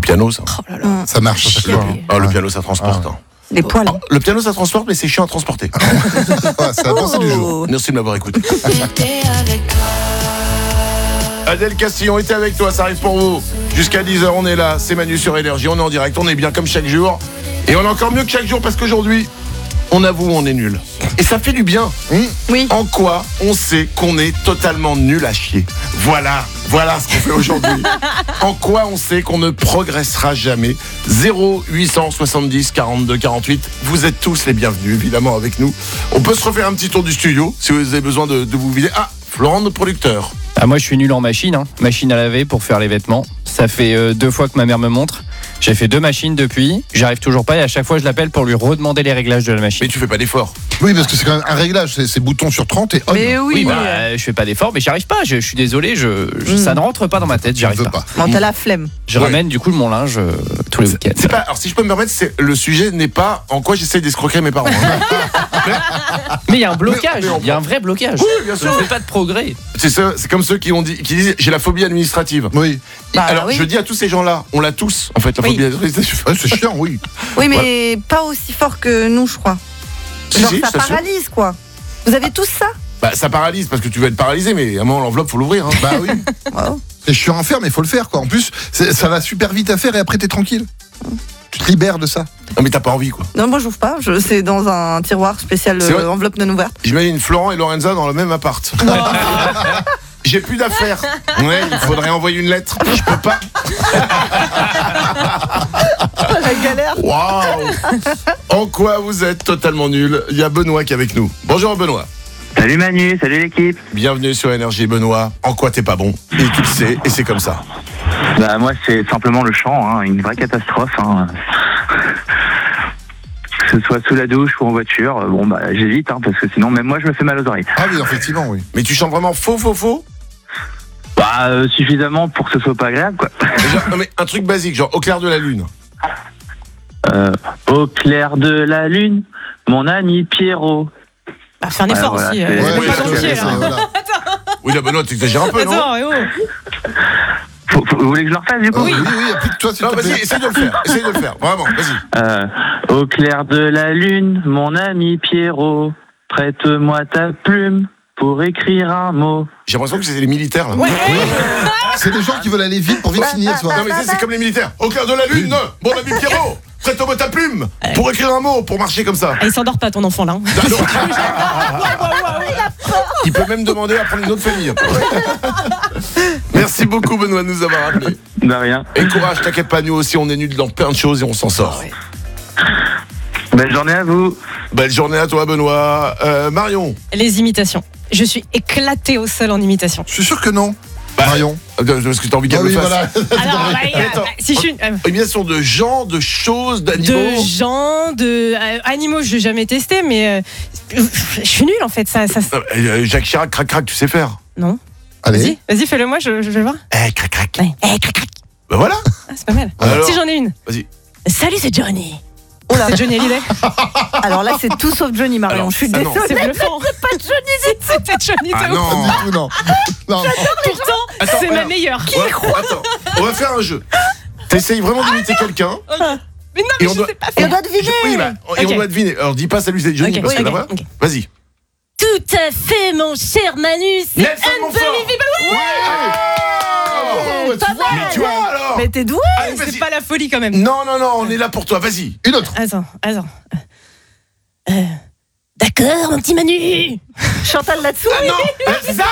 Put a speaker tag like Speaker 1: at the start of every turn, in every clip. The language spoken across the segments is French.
Speaker 1: piano, ça.
Speaker 2: Oh là là.
Speaker 3: Ça marche.
Speaker 1: Le piano, ça transporte. Hein.
Speaker 4: Les poils.
Speaker 1: Le piano, ça transporte, mais c'est chiant à transporter.
Speaker 3: C'est la pensée du jour.
Speaker 1: Merci de m'avoir écouté. Adèle Castillon était avec toi, ça arrive pour vous. Jusqu'à 10h, on est là. C'est Manu sur Énergie. On est en direct, on est bien comme chaque jour. Et on est encore mieux que chaque jour parce qu'aujourd'hui, on avoue, on est nul. Et ça fait du bien.
Speaker 4: Oui.
Speaker 1: En quoi on sait qu'on est totalement nul à chier. Voilà ce qu'on fait aujourd'hui. En quoi on sait qu'on ne progressera jamais. 0870 42 48. Vous êtes tous les bienvenus, évidemment, avec nous. On peut se refaire un petit tour du studio, si vous avez besoin de vous vider. Ah, Florent, notre producteur.
Speaker 5: Ah, moi je suis nul en machine, machine à laver pour faire les vêtements. Ça fait 2 fois que ma mère me montre. J'ai fait 2 machines depuis, j'arrive toujours pas et à chaque fois je l'appelle pour lui redemander les réglages de la machine.
Speaker 1: Mais tu fais pas d'effort.
Speaker 3: Oui, parce que c'est quand même un réglage, c'est bouton sur 30 et on.
Speaker 4: Mais oui,
Speaker 5: je fais pas d'effort mais j'y arrive pas, je suis désolé, ça ne rentre pas dans ma tête, j'y arrive pas.
Speaker 4: Bon, t'as la flemme.
Speaker 5: Je ramène du coup mon linge tous les week-ends.
Speaker 1: C'est pas, alors si je peux me permettre, le sujet n'est pas en quoi j'essaye d'escroquer mes parents.
Speaker 5: Mais il y a un blocage, il y a un vrai blocage.
Speaker 1: Oui, bien sûr.
Speaker 5: Je ne fais pas de progrès.
Speaker 1: C'est comme ceux qui disent j'ai la phobie administrative.
Speaker 3: Oui.
Speaker 1: Alors je dis à tous ces gens-là, on l'a tous en fait, la phobie administrative.
Speaker 3: C'est chiant, oui.
Speaker 4: Oui, mais pas aussi fort que nous, je crois. Genre
Speaker 1: Si,
Speaker 4: ça
Speaker 1: je t'assure.
Speaker 4: paralyse, quoi. Vous avez tous ça?
Speaker 1: Bah ça paralyse parce que tu veux être paralysé, mais à un moment l'enveloppe faut l'ouvrir.
Speaker 3: Bah oui.
Speaker 4: Wow.
Speaker 3: C'est chiant à faire, mais il faut le faire, quoi. En plus, ça va super vite à faire et après t'es tranquille. Tu te libères de ça.
Speaker 1: Non mais t'as pas envie quoi.
Speaker 4: Non, moi j'ouvre pas, c'est dans un tiroir spécial
Speaker 1: C'est vrai
Speaker 4: enveloppe non ouverte.
Speaker 1: J'imagine Florent et Lorenza dans le même appart. J'ai plus d'affaires. Ouais, il faudrait envoyer une lettre. Je peux pas.
Speaker 4: La galère.
Speaker 1: Waouh. En quoi vous êtes totalement nul? Il y a Benoît qui est avec nous. Bonjour Benoît.
Speaker 6: Salut Manu, salut l'équipe.
Speaker 1: Bienvenue sur Énergie Benoît. En quoi t'es pas bon? Et tu le sais, et c'est comme ça.
Speaker 6: Bah moi c'est simplement le chant, une vraie catastrophe. Que ce soit sous la douche ou en voiture, j'évite parce que sinon même moi je me fais mal aux oreilles.
Speaker 3: Ah oui, effectivement, oui.
Speaker 1: Mais tu chantes vraiment faux?
Speaker 6: Suffisamment pour que ce soit pas agréable quoi.
Speaker 1: Non mais un truc basique, genre au clair de la lune.
Speaker 6: Au clair de la lune, mon ami Pierrot.
Speaker 2: Bah, fais un effort
Speaker 6: voilà,
Speaker 2: aussi.
Speaker 6: c'est-
Speaker 2: C'est
Speaker 1: oui,
Speaker 2: pas
Speaker 1: c'est-
Speaker 2: entier,
Speaker 1: c'est-
Speaker 2: là.
Speaker 3: Voilà.
Speaker 1: Oui là Benoît, t'exagères un peu, non?
Speaker 2: Attends,
Speaker 6: Vous voulez que je le refasse du coup?
Speaker 3: Oui, applique-toi, s'il
Speaker 1: Non,
Speaker 3: te
Speaker 1: vas-y,
Speaker 3: plaît.
Speaker 1: essaye de le faire, vraiment, vas-y.
Speaker 6: Au clair de la lune, mon ami Pierrot, prête-moi ta plume pour écrire un mot.
Speaker 1: J'ai l'impression que c'est les militaires là.
Speaker 3: C'est des gens qui veulent aller vite pour vite finir, toi.
Speaker 1: Non mais c'est comme les militaires. Au clair de la lune, mon ami Pierrot, prête-moi ta plume pour écrire un mot, pour marcher comme ça.
Speaker 2: il s'endort pas ton enfant là.
Speaker 1: Il peut même demander à prendre une autre famille. Merci beaucoup Benoît de nous avoir appelés.
Speaker 6: De rien.
Speaker 1: Et courage, t'inquiète pas, nous aussi on est nuls dans plein de choses et on s'en sort.
Speaker 6: Belle journée à vous.
Speaker 1: Belle journée à toi Benoît. Marion.
Speaker 2: Les imitations. Je suis éclatée au sol en imitation.
Speaker 3: Je suis sûr que non. Marion.
Speaker 1: Parce que t'as envie qu'elle
Speaker 3: Ah
Speaker 1: le
Speaker 3: oui,
Speaker 1: fasse.
Speaker 3: voilà.
Speaker 2: Alors, si je suis
Speaker 1: Imitation de gens, de choses, d'animaux.
Speaker 2: de gens, de animaux, je n'ai jamais testé, mais je suis nulle en fait. Ça...
Speaker 1: Jacques Chirac, crac, tu sais faire.
Speaker 2: Non.
Speaker 3: Allez.
Speaker 2: Vas-y, fais-le moi, je vais voir.
Speaker 1: Crac.
Speaker 2: Ouais. Crac, crac.
Speaker 1: Ben voilà.
Speaker 2: Ah, c'est pas mal.
Speaker 1: Alors
Speaker 2: Si j'en ai une.
Speaker 1: Vas-y.
Speaker 2: Salut, c'est Johnny.
Speaker 4: Oh là.
Speaker 2: C'est Johnny Hallyday.
Speaker 4: Alors là, c'est tout sauf Johnny, Marion.
Speaker 1: Alors,
Speaker 4: Je suis
Speaker 1: ça, non.
Speaker 4: désolée.
Speaker 2: C'est bluffant. C'est pas Johnny, c'était Johnny.
Speaker 1: Ah
Speaker 2: de ouf.
Speaker 1: non.
Speaker 3: Du tout, non. Non.
Speaker 2: Pourtant,
Speaker 1: Attends,
Speaker 2: c'est ma
Speaker 1: regarde.
Speaker 2: meilleure.
Speaker 1: Attends, on va faire un jeu. T'essayes vraiment d'imiter quelqu'un.
Speaker 2: Mais non,
Speaker 1: Et
Speaker 2: mais
Speaker 1: on
Speaker 2: je
Speaker 1: doit-
Speaker 2: sais pas
Speaker 4: Et
Speaker 2: faire.
Speaker 4: on doit deviner.
Speaker 1: Oui, et on
Speaker 2: Ok.
Speaker 1: doit deviner. Alors dis pas salut c'est Johnny
Speaker 2: Ok,
Speaker 1: parce que
Speaker 2: ok,
Speaker 1: là-bas.
Speaker 2: ok.
Speaker 1: Vas-y.
Speaker 2: Tout à fait, mon cher Manu. C'est
Speaker 1: Nelson Montfort.
Speaker 2: unbelievable.
Speaker 1: Ouais.
Speaker 4: Pas mal.
Speaker 1: Mais tu vois alors.
Speaker 4: Mais t'es doué.
Speaker 1: Allez,
Speaker 2: C'est
Speaker 1: vas-y.
Speaker 2: pas la folie quand même.
Speaker 1: Non, on est là pour toi. Vas-y.
Speaker 3: Une autre.
Speaker 2: Attends. D'accord, mon petit Manu.
Speaker 4: Chantal là-dessous.
Speaker 1: Ah non, c'est ça.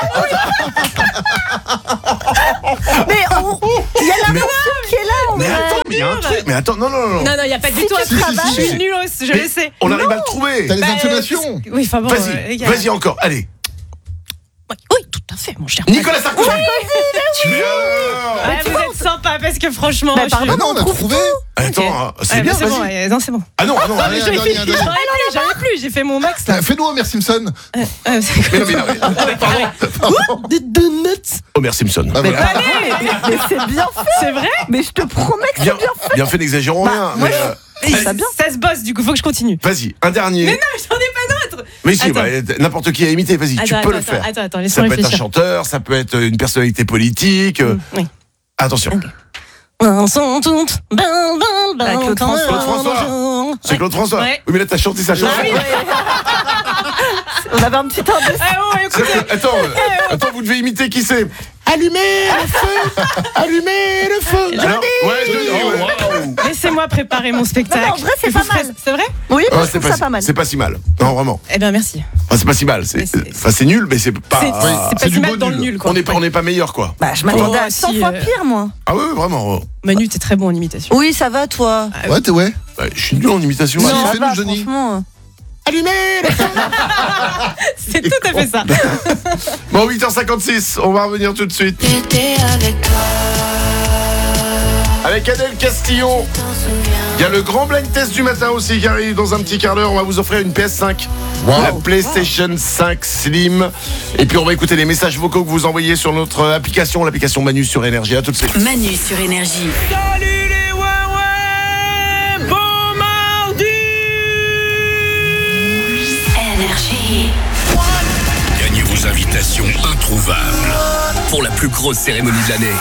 Speaker 4: Mais il y a la morceau qui est là.
Speaker 1: Mais attends, mais il y a un truc. Mais attends, non.
Speaker 2: Non, il n'y a pas du tout à
Speaker 3: tu
Speaker 2: faire.
Speaker 3: travailles-
Speaker 2: Je suis nulos, je
Speaker 1: Mais
Speaker 2: le sais.
Speaker 1: on arrive à le trouver.
Speaker 3: T'as les
Speaker 2: Bah,
Speaker 3: intonations.
Speaker 2: Oui, enfin bon.
Speaker 1: Vas-y encore. Allez.
Speaker 2: Oui, tout à fait, mon cher.
Speaker 1: Nicolas Sarkozy. Tu viens.
Speaker 2: Ouais, vous êtes sympa parce que franchement.
Speaker 4: Bah,
Speaker 2: je
Speaker 4: pardon.
Speaker 2: suis-
Speaker 3: Ah non, on a trouvé.
Speaker 1: Attends, c'est
Speaker 2: Ouais,
Speaker 1: bien.
Speaker 2: bah, c'est bon,
Speaker 1: Vas-y.
Speaker 2: ouais, non, c'est bon.
Speaker 1: Ah non.
Speaker 3: Allez, un dernier, un dernier.
Speaker 2: J'en ai plus, j'ai fait mon max là.
Speaker 3: Fais-nous Homer Simpson.
Speaker 1: Mais pardon.
Speaker 2: Des donuts.
Speaker 1: Homer Simpson.
Speaker 3: Ah, voilà.
Speaker 4: Mais c'est bien fait.
Speaker 2: C'est vrai?
Speaker 4: Mais je te promets que c'est
Speaker 1: Bien,
Speaker 4: bien fait.
Speaker 1: bien fait, n'exagérons rien.
Speaker 4: moi,
Speaker 1: Mais
Speaker 4: ça bien.
Speaker 2: Ça se bosse, du coup, faut que je continue.
Speaker 1: vas-y, un dernier.
Speaker 2: Mais non, j'en ai pas d'autres.
Speaker 1: Mais si,
Speaker 2: Attends.
Speaker 1: n'importe qui a imité, vas-y, tu peux le faire.
Speaker 2: Attends,
Speaker 1: Ça
Speaker 2: laisse-moi
Speaker 1: peut être un
Speaker 2: réfléchir.
Speaker 1: chanteur, ça peut être une personnalité politique.
Speaker 2: Oui.
Speaker 1: Attention.
Speaker 2: Ok.
Speaker 4: Avec Claude François.
Speaker 1: Claude François. C'est Claude François.
Speaker 2: Ouais.
Speaker 1: Oui, mais là, t'as chanté sa chanson.
Speaker 2: Ah oui.
Speaker 4: On avait un petit indice.
Speaker 1: Attends, vous devez imiter qui c'est. Allumez le feu. Allumez le feu. Alors, ouais, Johnny, ouais.
Speaker 2: Laissez-moi préparer mon spectacle.
Speaker 4: Non, en vrai, c'est
Speaker 2: Et
Speaker 4: pas
Speaker 2: vous ferez-
Speaker 4: mal.
Speaker 2: C'est vrai?
Speaker 4: Oui,
Speaker 1: Ah,
Speaker 4: moi, je trouve ça pas mal.
Speaker 1: C'est pas si mal. Non, vraiment.
Speaker 2: Eh bien, merci.
Speaker 1: Enfin, c'est pas si mal. C'est nul, mais c'est pas.
Speaker 2: C'est pas
Speaker 3: c'est
Speaker 2: si
Speaker 3: du
Speaker 2: mal
Speaker 3: beau
Speaker 2: dans le
Speaker 3: nul.
Speaker 2: nul, quoi.
Speaker 1: On n'est pas meilleur, quoi.
Speaker 4: Bah, je m'attendais
Speaker 2: Oh,
Speaker 4: à 100
Speaker 2: si,
Speaker 4: fois pire, moi.
Speaker 1: Ah ouais, vraiment.
Speaker 2: Manu, t'es très bon en imitation.
Speaker 4: Oui, ça va, toi.
Speaker 3: Ouais, t'es ouais.
Speaker 1: Ouais, je suis nul en imitation.
Speaker 3: Non.
Speaker 1: aussi.
Speaker 3: fais-le,
Speaker 4: ça va,
Speaker 3: Johnny.
Speaker 4: franchement.
Speaker 1: Allumez le feu.
Speaker 2: C'est tout à fait ça.
Speaker 1: Bon, 8h56, on va revenir tout de suite. Avec Adèle Castillon. Il y a le grand blind test du matin aussi qui arrive dans un petit quart d'heure. On va vous offrir une PS5. La PlayStation 5 Slim. Et puis on va écouter les messages vocaux que vous envoyez sur notre application, l'application Manu sur Énergie. À tout de suite.
Speaker 7: Manu sur Énergie.
Speaker 6: Salut les ouais, bon mardi.
Speaker 7: Énergie.
Speaker 8: Gagnez vos invitations introuvables pour la plus grosse cérémonie de l'année.